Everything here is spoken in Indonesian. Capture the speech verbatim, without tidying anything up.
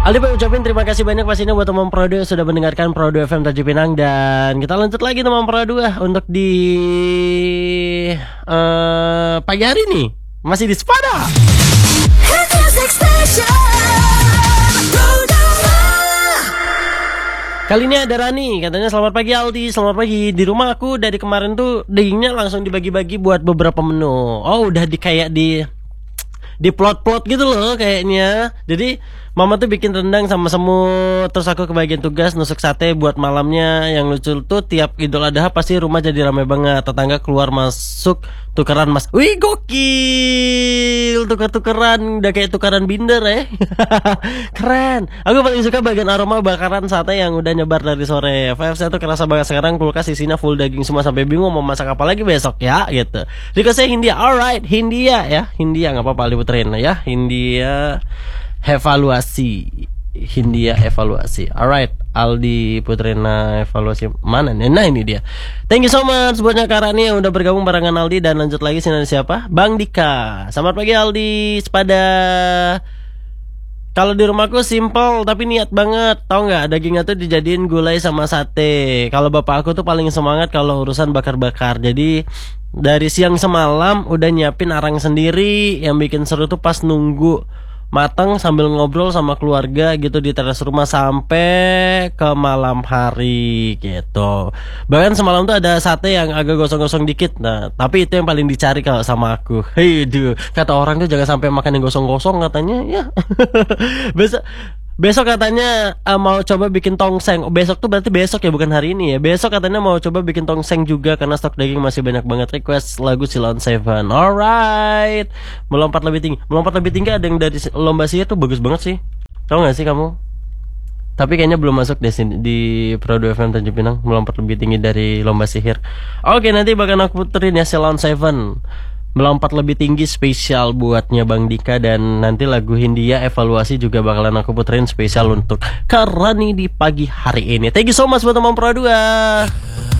Aldi Pak ucapin terima kasih banyak pastinya buat teman Pro dua yang sudah mendengarkan Pro dua F M Tanjung Pinang. Dan kita lanjut lagi teman Pro dua untuk di uh, pagi hari ini masih di Sepada. Kali ini ada Rani, katanya selamat pagi Aldi, selamat pagi. Di rumah aku dari kemarin tuh dagingnya langsung dibagi-bagi buat beberapa menu. Oh udah di kayak di di plot-plot gitu loh kayaknya. Jadi mama tuh bikin rendang sama semut, terus aku kebagian tugas nusuk sate buat malamnya. Yang lucu tuh tiap Idul Adha pasti rumah jadi ramai banget. Tetangga keluar masuk tukeran mas. Wih gokil, tuker-tukeran, udah kayak tukeran binder ya. Keren. Aku paling suka bagian aroma bakaran sate yang udah nyebar dari sore. Vibes tuh kerasa banget sekarang, kulkas isinya full daging semua sampai bingung mau masak apa lagi besok ya gitu. Riko saya Hindia, alright Hindia ya, Hindia nggak apa-apa diputerin ya, Hindia evaluasi, Hindia evaluasi, alright. Aldi Putrina evaluasi mana nih? Nah ini dia. Thank you so much buat Karani yang udah bergabung barengan Aldi. Dan lanjut lagi sini siapa? Bang Dika. Selamat pagi Aldi. Sepada. Kalau di rumahku simple tapi niat banget. Tahu nggak? Dagingnya tuh dijadiin gulai sama sate. Kalau bapak aku tuh paling semangat kalau urusan bakar-bakar. Jadi dari siang semalam udah nyiapin arang sendiri. Yang bikin seru tuh pas nunggu matang sambil ngobrol sama keluarga gitu di teras rumah sampai ke malam hari gitu. Bahkan semalam tuh ada sate yang agak gosong-gosong dikit. Nah, tapi itu yang paling dicari kalau sama aku. Hei, duh, kata orang tuh jangan sampai makan yang gosong-gosong katanya ya. Besok Besok katanya uh, mau coba bikin tongseng. Besok tuh berarti besok ya, bukan hari ini ya. Besok katanya mau coba bikin tongseng juga karena stok daging masih banyak banget. Request lagu Silon Seven. Alright. Melompat lebih tinggi. Melompat lebih tinggi ada yang dari lomba sihir tuh bagus banget sih. Tahu gak sih kamu? Tapi kayaknya belum masuk deh di Pro dua F M Tanjung Pinang. Melompat lebih tinggi dari lomba sihir. Oke, nanti bakal aku puterin ya Silon Seven. Melompat lebih tinggi spesial buatnya Bang Dika. Dan nanti lagu Hindia evaluasi juga bakalan aku puterin spesial untuk Karani di pagi hari ini. Thank you so much buat teman Pro dua.